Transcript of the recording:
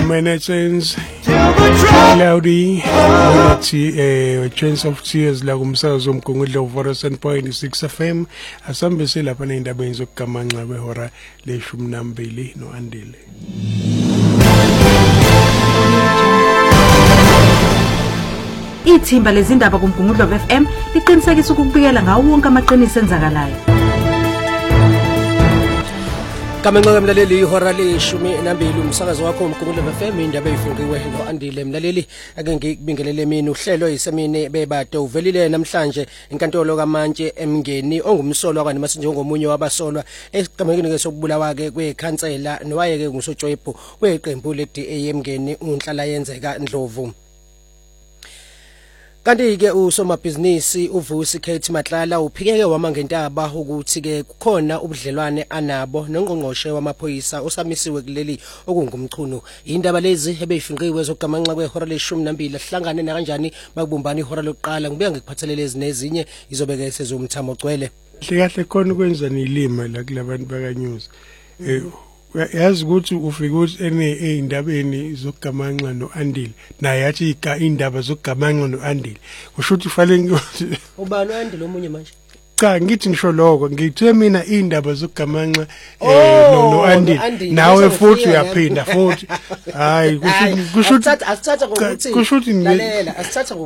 Menetens Cloudy Chance of Tears la kumsakazo omgungudlo 107.6 FM asambese lapha neindabeni zokugamanxa kwehora le12 noandile. Ithimba lezindaba kumgungudlo FM liqinisekisa ukubikela ngawo wonke amaqiniso enzakalayo. Kamenqa mlaleli ihora le12 umsakazo wakho umgungudlo FM indaba eyifungiwe noandile mlaleli ake ngikubingelele mina uhlelo yisemini bebade uvelile namhlanje enkantolo kaMantshi emngeni ongumsolo akanye masinje ngomunye wabasolwa esiqhamekeni ke sokubulawa ke kwekhansela nowayeke ngusoJoyipho weqembu leDA emngeni unhlala yenzeka Ndlovu. Kanti ke usomabhizinisi uVusi Kate Matlala uphikeke wama ngentaba ukuthi ke kukhona ubudlelwane anabo nongqongqoshe wamaphoyisa osamisiwe kuleli okungumchunu. Indaba lezi ebeyifinqiwe zokugamanxa kwehora le12 ahlangane na kanjani bakubumbana ihora lokuqala ngibuya ngikuphathelele ezinezinye izobeke sezomthamo ogcwele. Kahle khona kwenza nilima la kulabantu baka news. Yazi ukuthi ufike ukuthi ezindabeni zokugamanxa noandile naye yathi indaba zokugamanxa noandile kusho ukuthi fanele ubani uandile omunye manje cha ngithi ngisho lokho ngithe mina indaba zokugamanxa noandile nawe futhi uyaphinda futhi hayi kusho asithatha ngokuthi lalela asithatha